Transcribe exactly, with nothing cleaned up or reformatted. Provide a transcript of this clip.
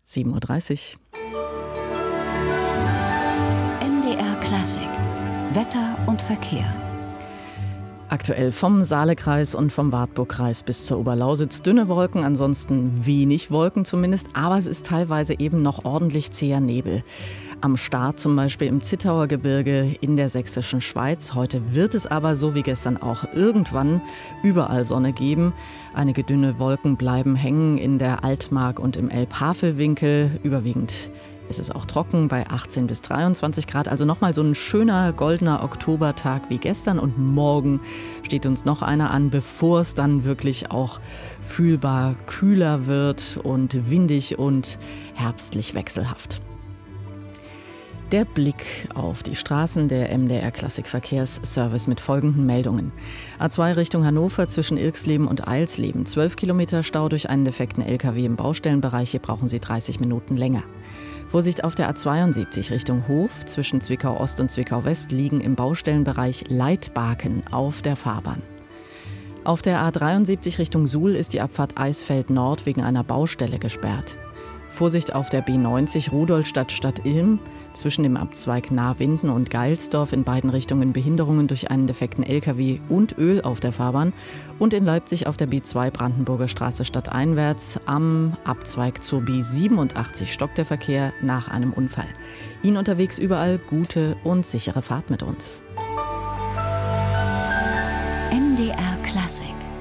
sieben Uhr dreißig. M D R Klassik. Wetter und Verkehr. Aktuell vom Saalekreis und vom Wartburgkreis bis zur Oberlausitz dünne Wolken, ansonsten wenig Wolken zumindest, aber es ist teilweise eben noch ordentlich zäher Nebel. Am Start zum Beispiel im Zittauer Gebirge in der sächsischen Schweiz. Heute wird es aber, so wie gestern auch, irgendwann überall Sonne geben. Einige dünne Wolken bleiben hängen in der Altmark und im Elbhavelwinkel. Überwiegend ist es auch trocken bei achtzehn bis dreiundzwanzig Grad. Also nochmal so ein schöner goldener Oktobertag wie gestern. Und morgen steht uns noch einer an, bevor es dann wirklich auch fühlbar kühler wird und windig und herbstlich wechselhaft. Der Blick auf die Straßen der M D R Klassikverkehrsservice mit folgenden Meldungen. A zwei Richtung Hannover zwischen Irxleben und Eilsleben. zwölf Kilometer Stau durch einen defekten L K W im Baustellenbereich. Hier brauchen Sie dreißig Minuten länger. Vorsicht auf der A zweiundsiebzig Richtung Hof. Zwischen Zwickau Ost und Zwickau West liegen im Baustellenbereich Leitbaken auf der Fahrbahn. Auf der A dreiundsiebzig Richtung Suhl ist die Abfahrt Eisfeld Nord wegen einer Baustelle gesperrt. Vorsicht auf der B neunzig Rudolstadt Stadt Ilm. Zwischen dem Abzweig Nahwinden und Geilsdorf in beiden Richtungen Behinderungen durch einen defekten L K W und Öl auf der Fahrbahn. Und in Leipzig auf der B zwei Brandenburger Straße stadteinwärts am Abzweig zur B siebenundachtzig stockt der Verkehr nach einem Unfall. Ihnen unterwegs überall gute und sichere Fahrt mit uns. M D R Klassik.